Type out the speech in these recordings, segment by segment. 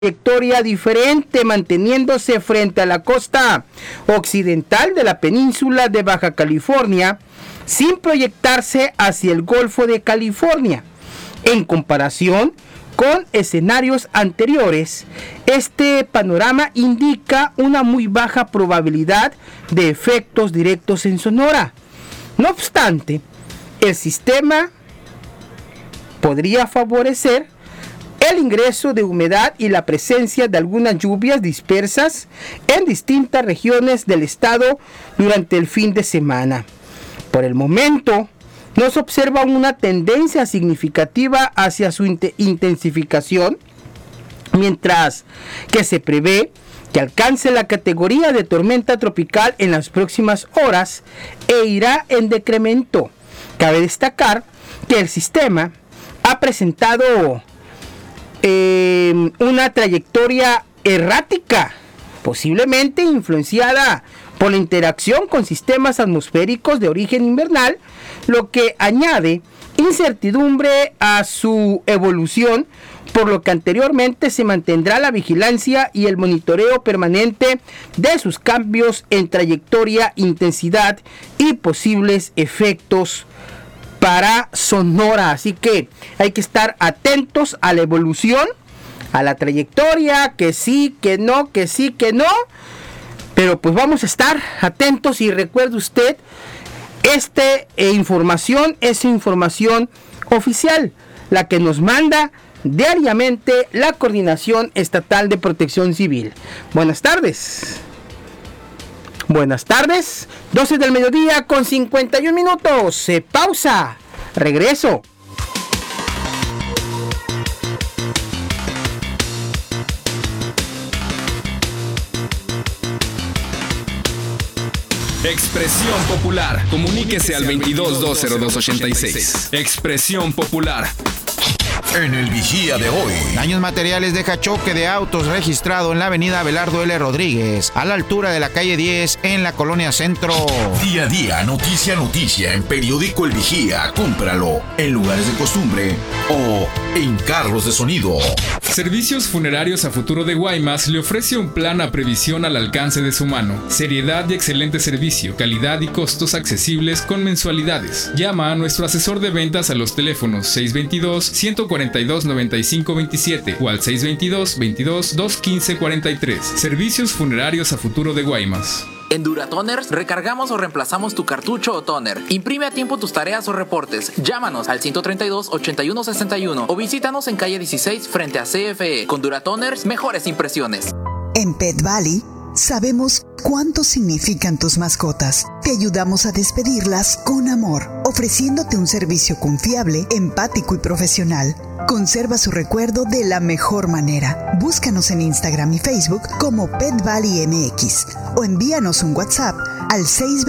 trayectoria diferente, manteniéndose frente a la costa occidental de la península de Baja California, sin proyectarse hacia el Golfo de California. En comparación con escenarios anteriores, este panorama indica una muy baja probabilidad de efectos directos en Sonora. No obstante, el sistema podría favorecer el ingreso de humedad y la presencia de algunas lluvias dispersas en distintas regiones del estado durante el fin de semana. Por el momento, no se observa una tendencia significativa hacia su intensificación, mientras que se prevé que alcance la categoría de tormenta tropical en las próximas horas e irá en decremento. Cabe destacar que el sistema ha presentado una trayectoria errática, posiblemente influenciada por la interacción con sistemas atmosféricos de origen invernal, lo que añade incertidumbre a su evolución, por lo que anteriormente se mantendrá la vigilancia y el monitoreo permanente de sus cambios en trayectoria, intensidad y posibles efectos para Sonora. Así que hay que estar atentos a la evolución, a la trayectoria, que sí, que no, que sí, que no. Pero pues vamos a estar atentos y recuerde usted, esta información es información oficial, la que nos manda diariamente la Coordinación Estatal de Protección Civil. Buenas tardes. Buenas tardes, 12 del mediodía con 51 minutos. Se pausa. Regreso. Expresión Popular. Comuníquese al 22-202-86. Expresión Popular. En el Vigía de hoy. Daños materiales deja choque de autos registrado en la avenida Abelardo L. Rodríguez, a la altura de la calle 10 en la colonia Centro. Día a día, noticia a noticia en Periódico El Vigía. Cómpralo en lugares de costumbre o en carros de sonido. Servicios Funerarios a Futuro de Guaymas le ofrece un plan a previsión al alcance de su mano. Seriedad y excelente servicio, calidad y costos accesibles con mensualidades. Llama a nuestro asesor de ventas a los teléfonos 622-142-9527 o al 622-22-215-43. Servicios Funerarios a Futuro de Guaymas. En Duratoners recargamos o reemplazamos tu cartucho o toner. Imprime a tiempo tus tareas o reportes. Llámanos al 132-8161 o visítanos en calle 16 frente a CFE. Con Duratoners, mejores impresiones. En Pet Valley sabemos cuánto significan tus mascotas. Te ayudamos a despedirlas con amor, ofreciéndote un servicio confiable, empático y profesional. Conserva su recuerdo de la mejor manera. Búscanos en Instagram y Facebook como Pet Valley MX o envíanos un WhatsApp al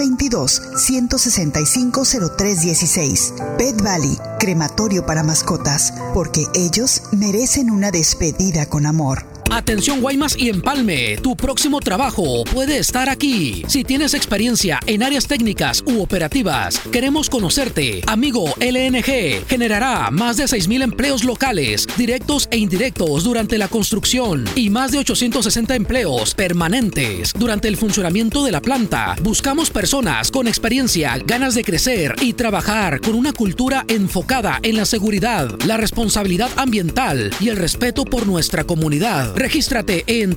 622-165-0316. Pet Valley, crematorio para mascotas, porque ellos merecen una despedida con amor. Atención Guaymas y Empalme, tu próximo trabajo puede estar aquí. Si tienes experiencia en áreas técnicas u operativas, queremos conocerte. Amigo LNG generará más de 6,000 empleos locales, directos e indirectos durante la construcción y más de 860 empleos permanentes durante el funcionamiento de la planta. Buscamos personas con experiencia, ganas de crecer y trabajar con una cultura enfocada en la seguridad, la responsabilidad ambiental y el respeto por nuestra comunidad. Regístrate en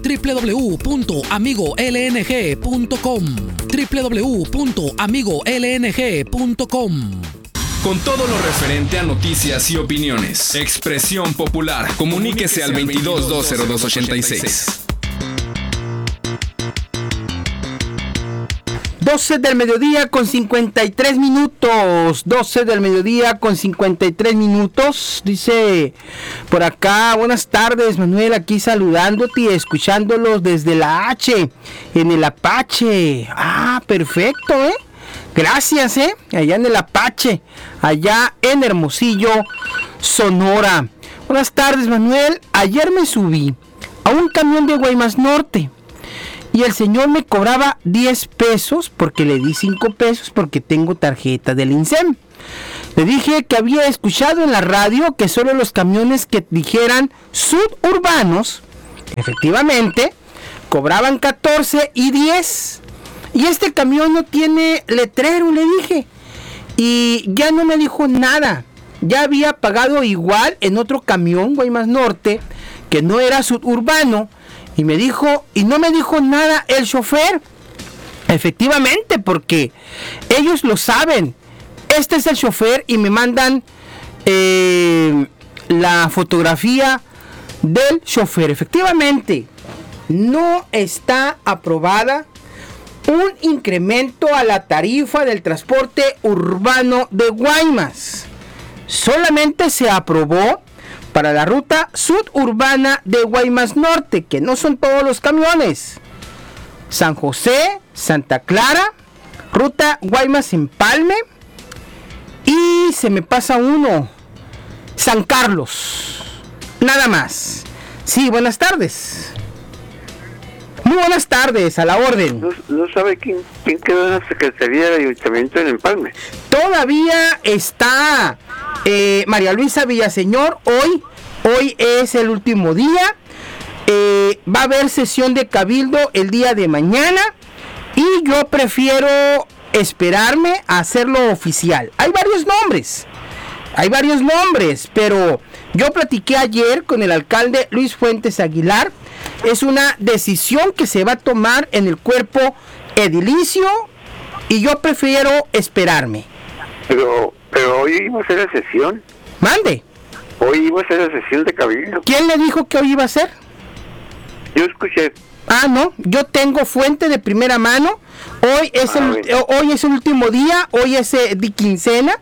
www.amigolng.com. www.amigolng.com. Con todo lo referente a noticias y opiniones. Expresión Popular. Comuníquese al 22-202-86. 12 del mediodía con 53 minutos. 12 del mediodía con 53 minutos. Dice por acá, buenas tardes, Manuel, aquí saludándote y escuchándolos desde la H, en el Apache. Ah, perfecto, Gracias, allá en el Apache, allá en Hermosillo, Sonora. Buenas tardes, Manuel. Ayer me subí a un camión de Guaymas Norte y el señor me cobraba 10 pesos porque le di 5 pesos porque tengo tarjeta del INSEM. Le dije que había escuchado en la radio que solo los camiones que dijeran suburbanos Efectivamente, cobraban 14 y 10. Y este camión no tiene letrero, le dije. Y ya no me dijo nada. Ya había pagado igual en otro camión, Guaymas Norte, que no era suburbano. Y me dijo, y no me dijo nada el chofer. Efectivamente, porque ellos lo saben. Este es el chofer y me mandan la fotografía del chofer. Efectivamente, no está aprobada un incremento a la tarifa del transporte urbano de Guaymas. Solamente se aprobó para la ruta suburbana de Guaymas Norte, que no son todos los camiones. San José, Santa Clara, ruta Guaymas-Empalme, y se me pasa uno, San Carlos, nada más. Sí, buenas tardes. Muy buenas tardes, a la orden. ¿No sabe quién quedó en la Secretaría del Ayuntamiento en Empalme? Todavía está María Luisa Villaseñor. Hoy es el último día. Va a haber sesión de cabildo el día de mañana. Y yo prefiero esperarme a hacerlo oficial. Hay varios nombres, pero yo platiqué ayer con el alcalde Luis Fuentes Aguilar. Es una decisión que se va a tomar en el cuerpo edilicio y yo prefiero esperarme. Pero hoy iba a ser la sesión. Mande. Hoy iba a ser la sesión de cabildo. ¿Quién le dijo que hoy iba a ser? Yo escuché. Ah, no, yo tengo fuente de primera mano. Hoy es el último día, hoy es de quincena.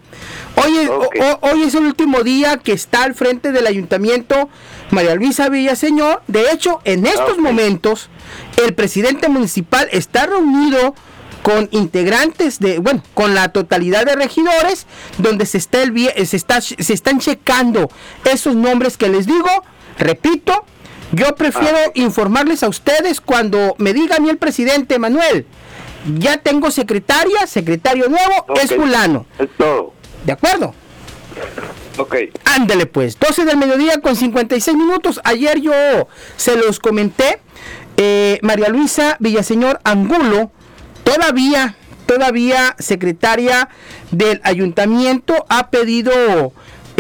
Hoy es el último día que está al frente del ayuntamiento María Luisa Villaseñor. De hecho, en estos momentos, el presidente municipal está reunido con integrantes con la totalidad de regidores, donde se están checando esos nombres que les digo. Repito, yo prefiero informarles a ustedes cuando me diga a mí el presidente: Manuel, ya tengo secretario nuevo, es fulano. Es todo. ¿De acuerdo? Ok. Ándale pues, 12 del mediodía con 56 minutos. Ayer yo se los comenté. María Luisa Villaseñor Angulo, todavía secretaria del ayuntamiento, ha pedido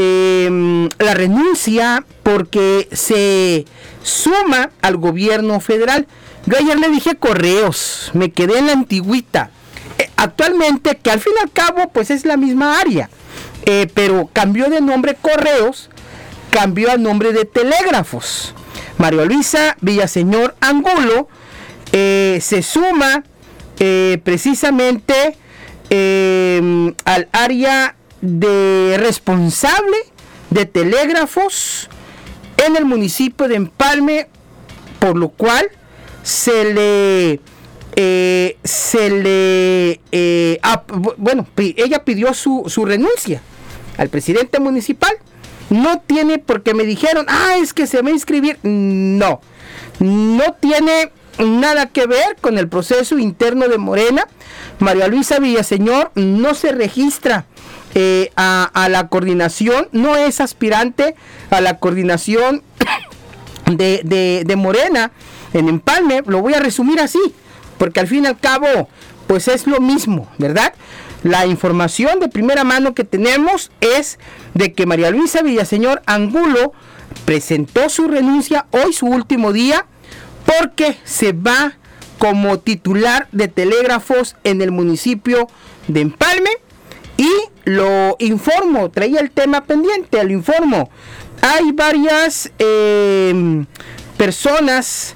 la renuncia porque se suma al gobierno federal. Yo ayer le dije Correos, me quedé en la antigüita. Actualmente, que al fin y al cabo pues es la misma área, pero cambió de nombre Correos, cambió a nombre de Telégrafos. María Luisa Villaseñor Angulo se suma precisamente al área de responsable de telégrafos en el municipio de Empalme, por lo cual ella pidió su renuncia al presidente municipal. No tiene, porque me dijeron, es que se va a inscribir. No tiene nada que ver con el proceso interno de Morena. María Luisa Villaseñor no se registra a la coordinación, no es aspirante a la coordinación de Morena en Empalme. Lo voy a resumir así, porque al fin y al cabo pues es lo mismo, ¿verdad? La información de primera mano que tenemos es de que María Luisa Villaseñor Angulo presentó su renuncia hoy, su último día, porque se va como titular de telégrafos en el municipio de Empalme. Y lo informo, traía el tema pendiente, lo informo. Hay varias personas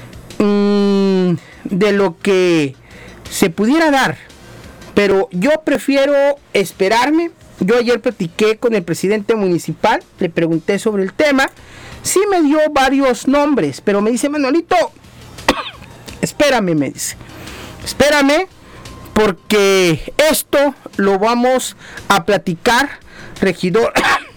de lo que se pudiera dar, pero yo prefiero esperarme. Yo ayer platiqué con el presidente municipal, le pregunté sobre el tema. Sí me dio varios nombres, pero me dice: Manuelito, espérame, me dice. Espérame, porque esto lo vamos a platicar, regidor.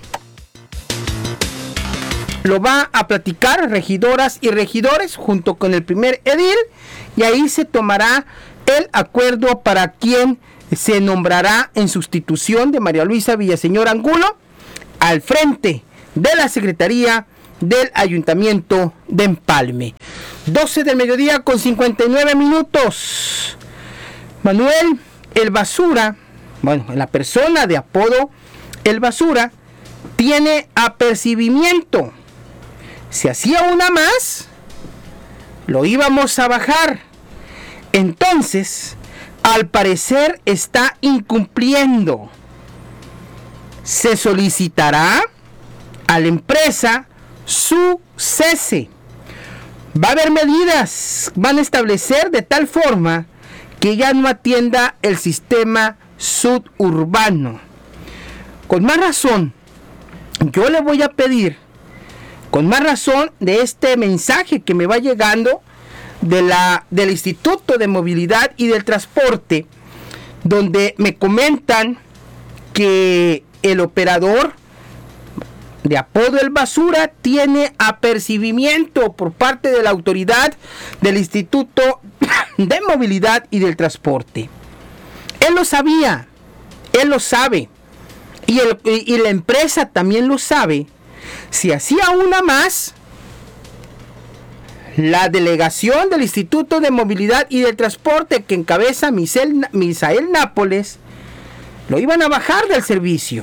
Lo va a platicar regidoras y regidores junto con el primer edil, y ahí se tomará el acuerdo para quién se nombrará en sustitución de María Luisa Villaseñor Angulo al frente de la Secretaría del Ayuntamiento de Empalme. 12 del mediodía con 59 minutos. Manuel el Basura, la persona de apodo el Basura, tiene apercibimiento. Si hacía una más, lo íbamos a bajar. Entonces, al parecer está incumpliendo. Se solicitará a la empresa su cese. Va a haber medidas, van a establecer de tal forma que ya no atienda el sistema suburbano. Con más razón, yo le voy a pedir, con más razón de este mensaje que me va llegando del Instituto de Movilidad y del Transporte, donde me comentan que el operador de apodo el Basura tiene apercibimiento por parte de la autoridad del Instituto de Movilidad y del Transporte. Él lo sabía, él lo sabe, y la empresa también lo sabe. Si hacía una más, la delegación del Instituto de Movilidad y del Transporte que encabeza Misael Nápoles, lo iban a bajar del servicio.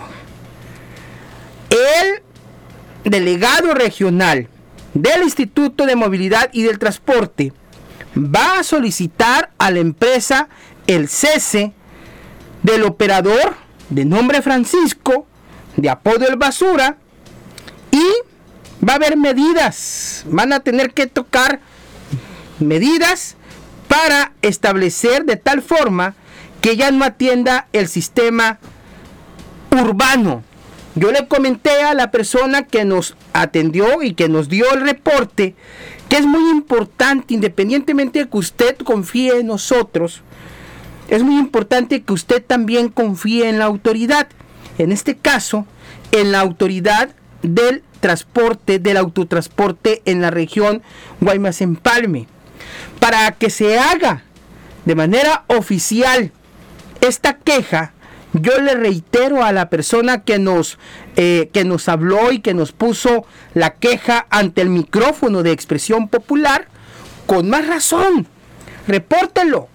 El delegado regional del Instituto de Movilidad y del Transporte va a solicitar a la empresa el cese del operador de nombre Francisco, de apodo el Basura, y va a haber medidas, van a tener que tocar medidas para establecer de tal forma que ya no atienda el sistema urbano. Yo le comenté a la persona que nos atendió y que nos dio el reporte que es muy importante, independientemente de que usted confíe en nosotros, es muy importante que usted también confíe en la autoridad. En este caso, en la autoridad del transporte, del autotransporte en la región Guaymas-Empalme, para que se haga de manera oficial esta queja. Yo le reitero a la persona que nos habló y que nos puso la queja ante el micrófono de Expresión Popular, con más razón, repórtelo.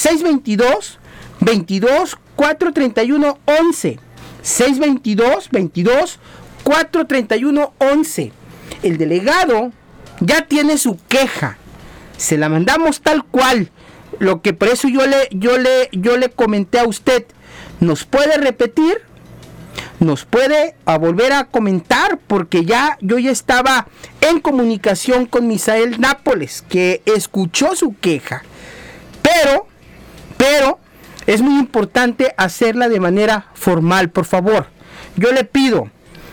622-431-11. 622-431-11. El delegado ya tiene su queja. Se la mandamos tal cual. Lo que por eso yo le comenté a usted. ¿Nos puede repetir? ¿Nos puede volver a comentar? Porque yo ya estaba en comunicación con Misael Nápoles, que escuchó su queja. Pero es muy importante hacerla de manera formal, por favor. Yo le pido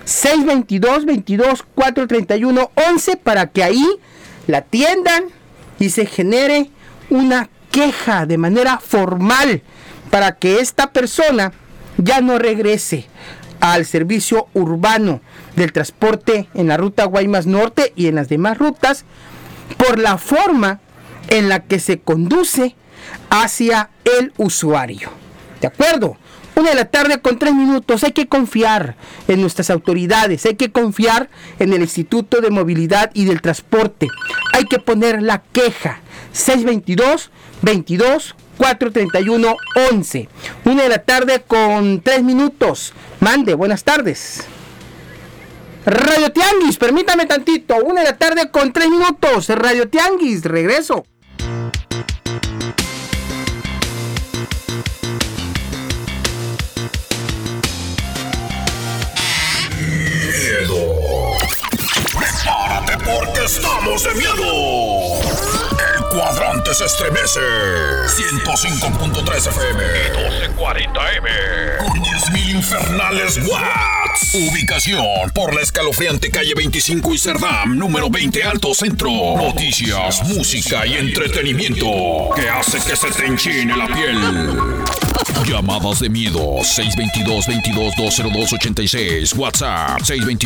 622-431-11 para que ahí la atiendan y se genere una queja de manera formal para que esta persona ya no regrese al servicio urbano del transporte en la ruta Guaymas Norte y en las demás rutas por la forma en la que se conduce hacia el usuario. ¿De acuerdo? 1:03 p.m. Hay que confiar en nuestras autoridades, hay que confiar en el Instituto de Movilidad y del Transporte. Hay que poner la queja. 622-431-11. 1:03 p.m. Mande, buenas tardes. Radio Tianguis, permítame tantito. 1:03 p.m. Radio Tianguis, regreso. Prepárate porque estamos de miedo. El cuadrante se estremece. 105.3 FM. 1240M. Con 10.000 infernales watts. Ubicación por la escalofriante calle 25 y Cerdam, número 20 Alto Centro. Noticias, música y entretenimiento que hace que se te enchine la piel. Llamadas de miedo 622-22-202-86. WhatsApp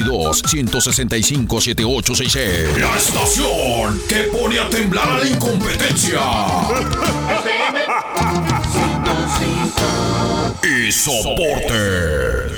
622-165-7866. La estación que pone a temblar a la incompetencia. Y soporte.